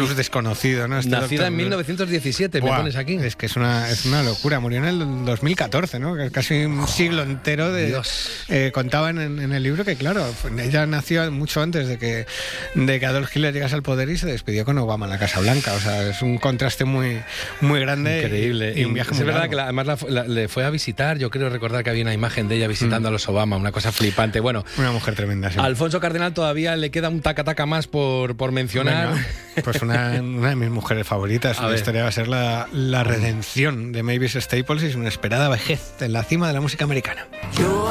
plus desconocido, ¿no? Nacida en 1917, me pones aquí. Es que es una locura. Murió en el 2014, ¿no? Que es casi un siglo entero de... Dios. Contaban en el libro que, claro, ella nació mucho antes de que Adolf Hitler llegase al poder y se despidió con Obama en la Casa Blanca. O sea, es un contraste muy, muy grande. Increíble. Y un viaje muy es verdad largo. que además le fue a visitar. Yo creo recordar que había una imagen de ella visitando a los Obama, una cosa flipante. Bueno, una mujer tremenda, sí. A Alfonso Cardenal todavía le queda un taca-taca más por mencionar. Venga, pues una de mis mujeres favoritas. La historia va a ser la redención de Mavis Staples y su inesperada vejez en la cima de la música americana.